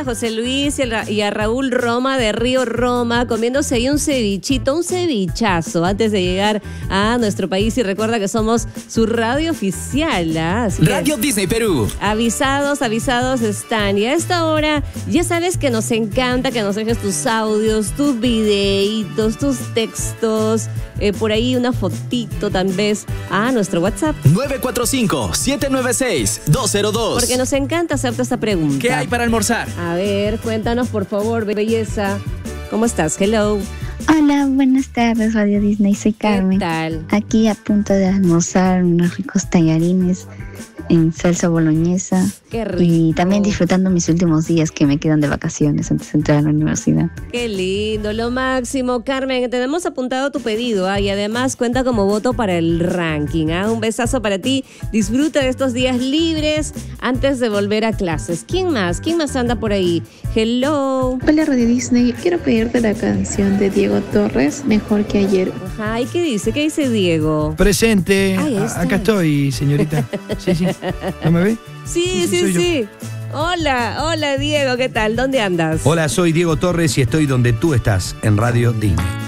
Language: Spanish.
a José Luis y a Raúl Roma de Río Roma, comiéndose ahí un cevichito, un cevichazo, antes de llegar a nuestro país. Y recuerda que somos su radio oficial, ¿ah? Radio Disney Perú. Avisados están. Y a esta hora, ya sabes que nos encanta que nos dejes tus audios, tus videitos, tus textos, por ahí una fotito tal vez a nuestro WhatsApp. 945-796-202. Porque nos encanta hacerte esta pregunta. ¿Qué hay para almorzar? A ver, cuéntanos por favor, belleza. ¿Cómo estás? Hello. Hola, buenas tardes, Radio Disney. Soy Carmen. ¿Qué tal? Aquí a punto de almorzar unos ricos tallarines en salsa boloñesa. Qué rico. Y también disfrutando mis últimos días que me quedan de vacaciones antes de entrar a la universidad. Qué lindo, lo máximo. Carmen, tenemos apuntado tu pedido, y además cuenta como voto para el ranking. Un besazo para ti. Disfruta de estos días libres antes de volver a clases. ¿Quién más? ¿Quién más anda por ahí? Hello. Hola Radio Disney, quiero pedirte la canción de Diego Torres, Mejor que ayer. Ajá, ¿y qué dice? ¿Qué dice Diego? Presente. Ahí está. Acá estoy, señorita. Sí. ¿No me ve? Sí. Soy Hola Diego, ¿qué tal? ¿Dónde andas? Hola, soy Diego Torres y estoy donde tú estás, en Radio Disney.